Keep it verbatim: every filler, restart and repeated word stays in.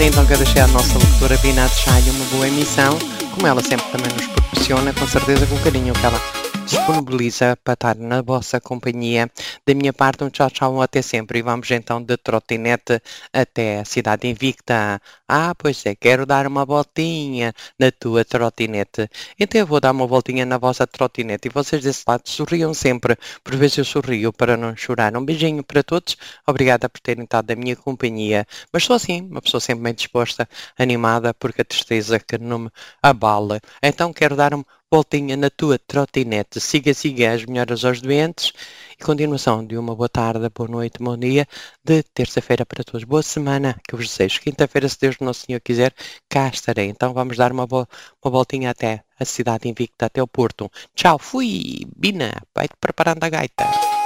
Então quero deixar a nossa locutora Bina Adesanya uma boa emissão, como ela sempre também nos proporciona, com certeza com o carinho que ela disponibiliza para estar na vossa companhia. Da minha parte, um tchau tchau até sempre e vamos então de trotinete até a cidade invicta. Ah, pois é, quero dar uma voltinha na tua trotinete. Então eu vou dar uma voltinha na vossa trotinete e vocês desse lado sorriam sempre, por vezes eu sorrio para não chorar. Um beijinho para todos, obrigada por terem estado da minha companhia. Mas sou assim, uma pessoa sempre bem disposta, animada, porque a tristeza que não me abala. Então quero dar uma voltinha na tua trotinete. Siga, siga as melhoras aos doentes e continuação de uma boa tarde, boa noite, bom dia, de terça-feira para todos. Boa semana que eu vos desejo. Quinta-feira, se Deus Nosso Senhor quiser, cá estarei. Então vamos dar uma, vo uma voltinha até a cidade invicta, até o Porto. Tchau, fui! Bina, vai-te preparando a gaita.